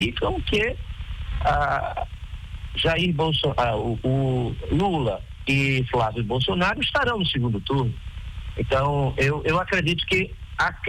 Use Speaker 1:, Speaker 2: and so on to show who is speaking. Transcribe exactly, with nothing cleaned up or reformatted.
Speaker 1: indicam que ah, Jair Bolsonaro, o, o Lula e Flávio Bolsonaro estarão no segundo turno. Então, eu, eu acredito que a